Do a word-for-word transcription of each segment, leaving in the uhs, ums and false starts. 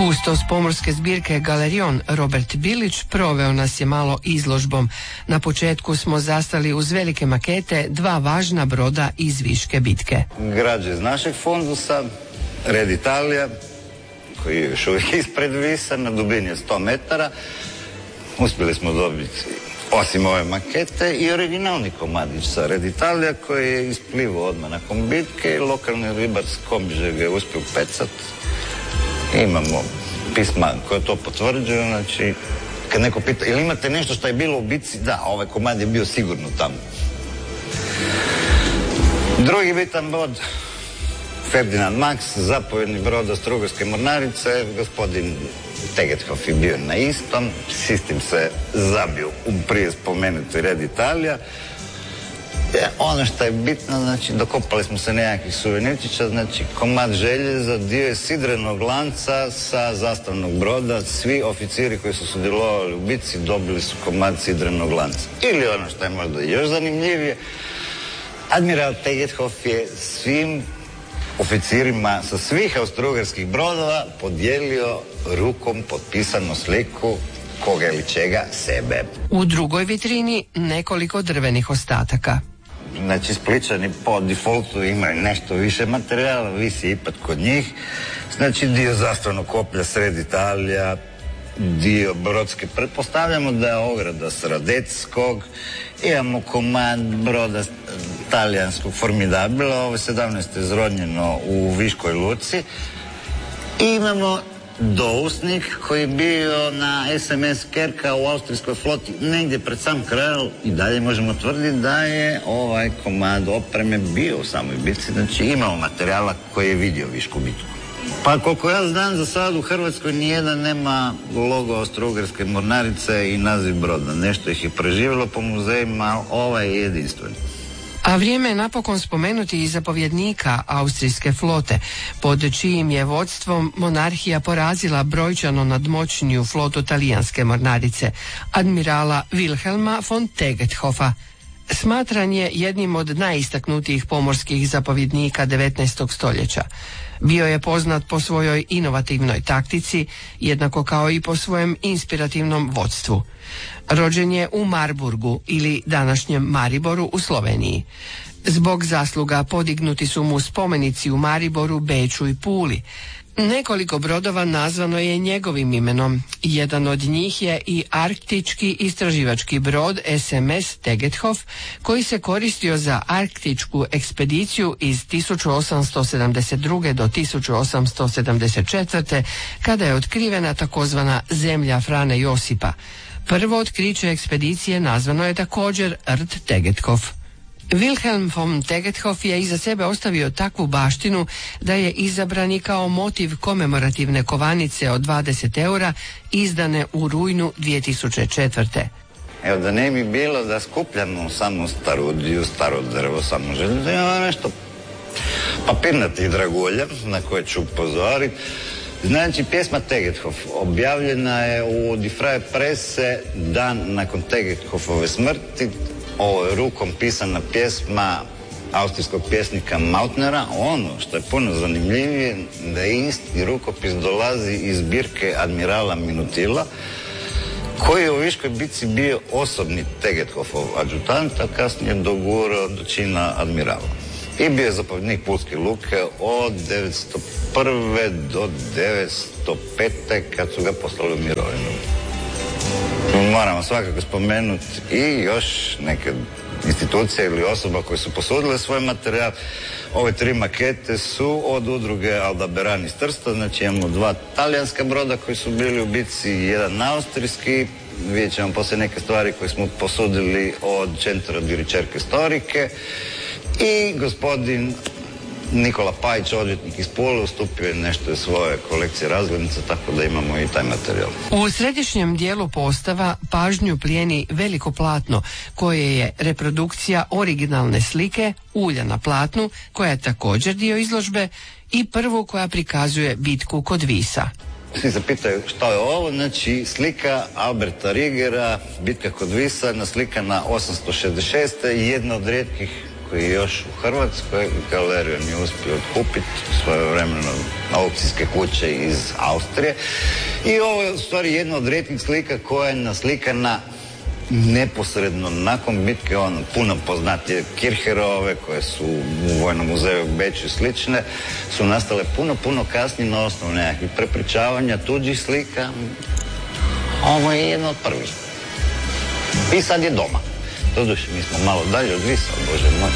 Kustos pomorske zbirke Galerion Robert Bilić proveo nas je malo izložbom. Na početku smo zastali uz velike makete dva važna broda iz Viške bitke. Građe iz našeg fondusa, Red Italija, koji je još uvijek ispred Visa, na dubini je sto metara. Uspjeli smo dobiti, osim ove makete, i originalni komadić sa Red Italija, koji je isplivao odmah nakon bitke i lokalni ribar s Komiže ga je uspio pecat. Imamo pisma koje to potvrđuju, znači, kad neko pita, ili imate nešto što je bilo u bitci? Da, ovaj komad je bio sigurno tamo. Drugi bitan brod, Ferdinand Max, zapovjedni brod Austro-Ugarske mornarice, gospodin Tegethoff je bio na istom, s istim se zabio u prije spomenuti Red Italija. E, ono što je bitno, znači, dokopali smo se nekakvih suvenirčića, znači, komad željeza, dio je sidrenog lanca sa zastavnog broda. Svi oficiri koji su sudjelovali u bitci dobili su komad sidrenog lanca. Ili ono što je možda još zanimljivije, admiral Tegethoff je svim oficirima sa svih austro-ugarskih brodova podijelio rukom potpisanu sliku koga ili čega, sebe. U drugoj vitrini nekoliko drvenih ostataka. Znači, Spličani po defaultu imaju nešto više materijala, visi ipak kod njih. Znači, dio zastavnog koplja Sred Italija, dio brodske, pretpostavljamo da je ograda s Radeckog, imamo komad broda talijanskog Formidabila, ovo je sedamnaeste izrodnjeno u Viškoj luci. I imamo dousnik koji je bio na es em es Kerka u austrijskoj floti negdje pred sam kraj, i dalje možemo tvrditi da je ovaj komad opreme bio u samoj bitci, znači imamo materijala koji je vidio Višku bitku. Pa koliko ja znam, za sad u Hrvatskoj nijedan nema logo Austro-Ugarske mornarice i naziv broda. Nešto ih je preživjelo po muzejima, ovaj je jedinstven. A vrijeme je napokon spomenuti i zapovjednika austrijske flote, pod čijim je vodstvom monarhija porazila brojčano nadmoćniju flotu talijanske mornarice, admirala Wilhelma von Tegethoffa. Smatran je jednim od najistaknutijih pomorskih zapovjednika devetnaestog stoljeća. Bio je poznat po svojoj inovativnoj taktici, jednako kao i po svojem inspirativnom vodstvu. Rođen je u Marburgu ili današnjem Mariboru u Sloveniji. Zbog zasluga podignuti su mu spomenici u Mariboru, Beču i Puli. Nekoliko brodova nazvano je njegovim imenom. Jedan od njih je i arktički istraživački brod es em es Tegethoff, koji se koristio za arktičku ekspediciju iz tisuću osamsto sedamdeset druge do tisuću osamsto sedamdeset četvrte kada je otkrivena takozvana zemlja Frane Josipa. Prvo otkriće ekspedicije nazvano je također Rt Tegethoff. Wilhelm von Tegethoff je iza sebe ostavio takvu baštinu da je izabran i kao motiv komemorativne kovanice od dvadeset eura izdane u rujnu dvije tisuće četvrte. Evo, da ne bi bilo da skupljamo samo starudiju, staro drvo, samo željezo, ima nešto papirnatih dragulja na koje ću upozoriti. Znači, pjesma Tegethoff objavljena je u Die Freie Presse dan nakon Tegethoffove smrti. Ovo je rukom pisana pjesma austrijskog pjesnika Mautnera. Ono što je puno zanimljivije, da isti rukopis dolazi iz zbirke admirala Minutila, koji je u Viškoj bitci bio osobni Tegethoffov adjutant, a kasnije dogurao do čina admirala. I bio je zapovjednik Pulske luke od devetsto prve do devetsto pete kad su ga poslali u mirovinu. Moramo svakako spomenuti i još neke institucije ili osoba koje su posudile svoj materijal. Ove tri makete su od udruge Aldebaran iz Trsta, znači imamo dva talijanska broda koji su bili u bitci, jedan austrijski. Vidjet ćemo poslije neke stvari koje smo posudili od Centra di ricerche storiche. I gospodin Nikola Pajić, odvjetnik iz Pule, ustupio je nešto iz svoje kolekcije razglednica, tako da imamo i taj materijal. U središnjem dijelu postava pažnju plijeni veliko platno, koje je reprodukcija originalne slike Ulja na platnu, koja je također dio izložbe, i prvu koja prikazuje bitku kod Visa. Svi se pitaju što je ovo, znači slika Alberta Rigera, bitka kod Visa, naslikana osamsto šezdeset šeste, jedna od rijetkih koji je još u Hrvatskoj, galeriju nije uspio otkupiti svojevremeno aukcijske kuće iz Austrije. I ovo je u stvari jedna od rijetkih slika koja je naslikana neposredno nakon bitke, ono, puno poznatije Kircherove koje su u Vojnom muzeju u Beču i slične, su nastale puno, puno kasnije na osnovu nekakvih prepričavanja tuđih slika. Ovo je jedno od prvih. I sad je doma. Doduše, mi smo malo dalje od Visa, Bože moj.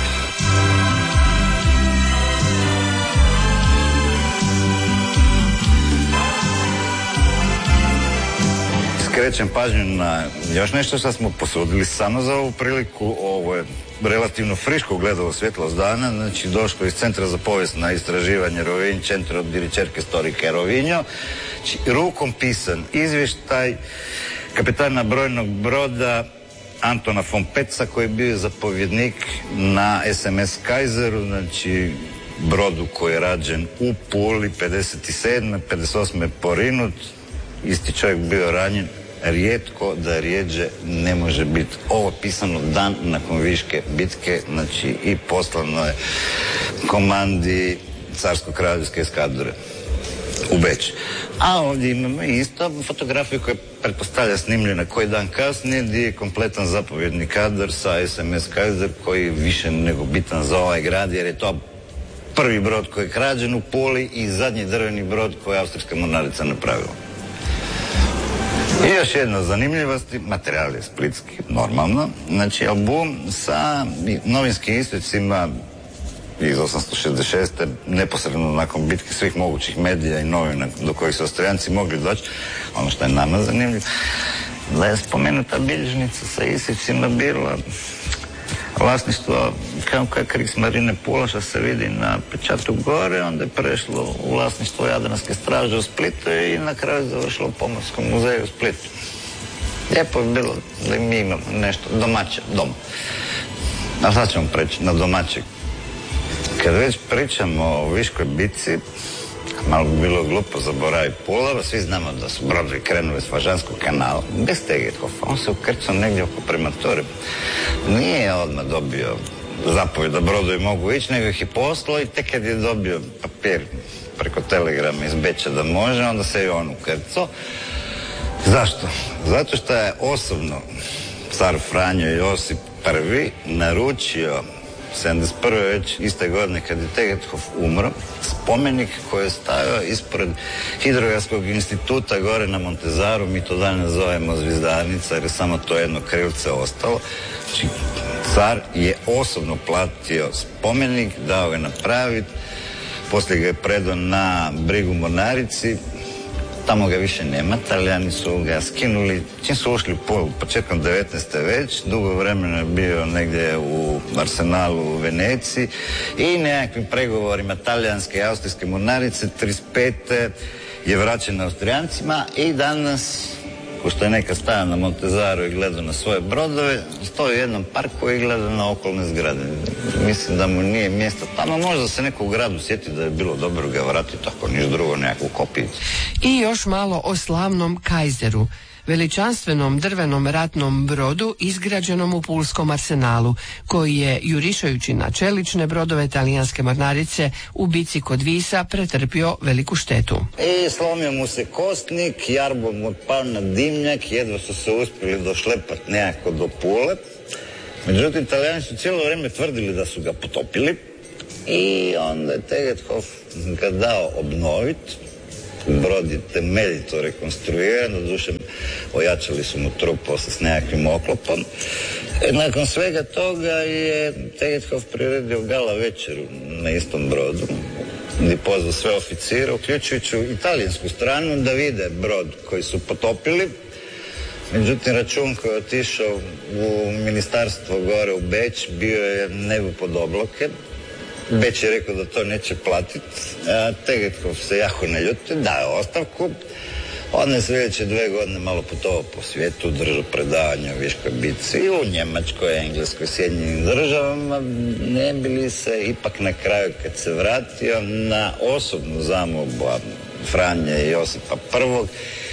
Skrećem pažnju na još nešto što smo posudili samo za ovu priliku. Ovo je relativno friško gledalo svjetlost dana, znači došlo iz Centra za povijesna istraživanje Rovinj, Centro di ricerche storiche Rovigno, znači, rukom pisan izvještaj kapetana brojnog broda Antona von Peca, koji je bio zapovjednik na es em es Kaiseru, znači brodu koji je rađen u Puli pedeset sedme pedeset osme porinut. Isti čovjek bio ranjen, rijetko da rijeđe ne može biti. Ovo pisano dan nakon Viške bitke, znači i poslano je komandi carsko-kraljevske eskadre u Beč. A ovdje imamo isto fotografiju koja pretpostavlja snimljena koji dan kasnije, gdje je kompletan zapovjedni kadar sa es em es Kaiser, koji je više nego bitan za ovaj grad, jer je to prvi brod koji je krađen u Puli i zadnji drveni brod koji je austrijska mornarica napravila. I još jedna zanimljivost, materijal je splitski, normalno, znači album sa novinskim isjecima iz osamsto šezdeset šeste neposredno nakon bitke svih mogućih medija i novina do kojih su Austrijanci mogli doći. Ono što je nama zanimljivo, da je spomenuta bilježnica sa isjecima bila vlasništvo kao je Kriegsmarine Pula, što se vidi na pečatu gore, onda je prešlo u vlasništvo Jadranske straže u Splitu i na kraju završilo u Pomorskom muzeju u Splitu. Lijepo je bilo da mi imamo nešto domaće, dom. A sad ćemo preći na domaće. Kad već pričamo o Viškoj bitci, malo bi bilo glupo zaboraviti Pula, svi znamo da su brodovi krenuli s Fažanskog kanala, bez Tegethofa. On se ukrcao negdje oko Premature. Nije odmah dobio zapovjed da brodovi mogu ići, nego ih je poslao i tek kad je dobio papir preko telegrama iz Beča da može, onda se je on ukrcao. Zašto? Zato što je osobno car Franjo Josip prvi naručio sedamdeset prve već iste godine kad je Tegethof umro, spomenik koji je stavio ispred Hidrografskog instituta gore na Montezaru, mi to danas zovemo Zvizdarnica jer je samo to jedno krilce ostalo. Znači, car je osobno platio spomenik, dao ga napraviti, poslije ga je predao na brigu mornarici, tamo ga više nema, Talijani su ga skinuli, čim su ušli u Pulu, početkom devetnaeste već, dugo vremena je bio negdje u arsenalu u Veneciji i nekakvim pregovorima talijanske i austrijske mornarice trideset pete je vraćen Austrijancima i danas, ko što je neka stajao na Montezaru i gledao na svoje brodove, stoji u jednom parku i gleda na okolne zgrade. Mislim da mu nije mjesto tamo, možda se neko u gradu sjeti da je bilo dobro ga vratiti, ako niš drugo, nekakvu kopiju. I još malo o slavnom Kaiseru, veličanstvenom drvenom ratnom brodu izgrađenom u Pulskom arsenalu, koji je, jurišajući na čelične brodove talijanske mornarice u bici kod Visa, pretrpio veliku štetu. I slomio mu se kostnik, jarbo mu otpao na dimnjak, jedva su se uspjeli došlepati nekako do Pule. Međutim, Talijani su cijelo vrijeme tvrdili da su ga potopili i onda je Tegethof ga dao obnoviti. Brod je temeljito rekonstruiran, doduše ojačali su mu trup posle s nekakvim oklopom. E, nakon svega toga je Tegethof priredio gala večeru na istom brodu, gdje pozvao sve oficire, uključujući italijansku stranu, da vide brod koji su potopili. Međutim, račun koji je otišao u ministarstvo gore u Beč bio je nebo pod obloke. Beč je rekao da to neće platiti, a Tegethof se jako ne ljuti, daje ostavku. Onda je sljedeće dve godine malo putovao po svijetu, držao predavanja o Viškoj bitci i u Njemačkoj, Engleskoj, Sjedinjenim državama. Ne bi li se ipak na kraju, kad se vratio, na osobnu zamolbu Franje i Josipa prvog,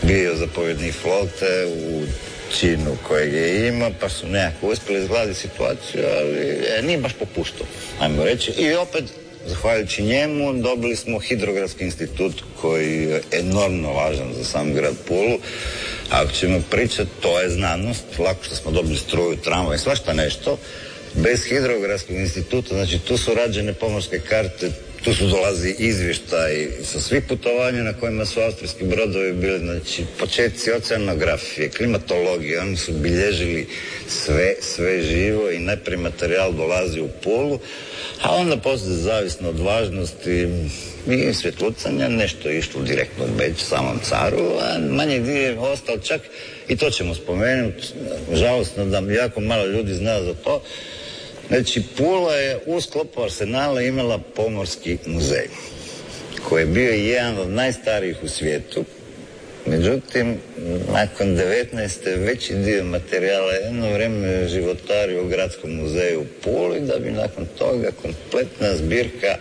bio zapovjednik flote u činu kojeg je imao, pa su nekako uspjeli izgladiti situaciju, ali je, nije baš popuštao, ajmo reći. I opet, zahvaljujući njemu, dobili smo Hidrografski institut koji je enormno važan za sam grad Pulu. Ako ćemo pričati, to je znanost, lako što smo dobili struju, tramvaj, svašta nešto. Bez Hidrografskog instituta, znači tu su rađene pomorske karte, tu su dolazi izvještaj sa svih putovanja na kojima su austrijski brodovi bili, znači početci oceanografije, klimatologije, oni su bilježili sve, sve živo i najprije materijal dolazi u Pulu, a onda poslije zavisno od važnosti i svjetlucanja, nešto je išlo direktno u Beč, samom caru, a manje dio je ostao čak, i to ćemo spomenuti, žalostno da jako malo ljudi zna za to. Znači, Pula je u sklopu arsenala imala pomorski muzej, koji je bio jedan od najstarijih u svijetu. Međutim, nakon devetnaeste veći dio materijala jedno vrijeme životario u Gradskom muzeju u Puli, da bi nakon toga kompletna zbirka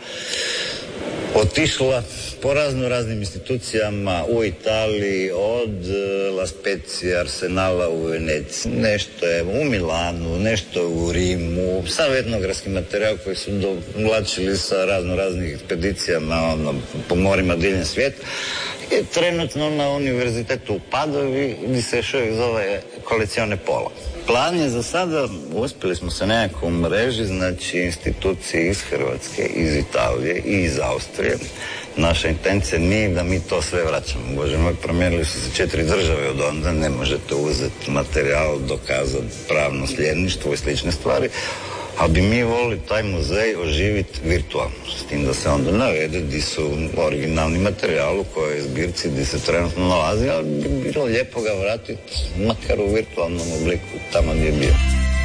otišla po razno raznim institucijama u Italiji, od La Spezia, Arsenala u Veneciji, nešto je u Milanu, nešto u Rimu, sav etnografski materijal koji su dovlačili sa razno raznih ekspedicijama ono, po morima diljem svijeta. Je trenutno na univerzitetu u Padovi, gdje se još uvijek zove Kolecione Pola. Plan je za sada, uspjeli smo se nekako u mreži, znači institucije iz Hrvatske, iz Italije i iz Austrije. Naša intencija nije da mi to sve vraćamo. Bože moj, promijenili su se četiri države od onda, ne možete uzeti materijal, dokazati pravno sljedništvo i slične stvari, ali bi mi volili taj muzej oživiti virtualno, s tim da se onda navede gdje su originalni materijal u kojoj zbirci gdje se trenutno nalazi, ali bi bilo lijepo ga vratiti makar u virtualnom obliku tamo gdje je bio.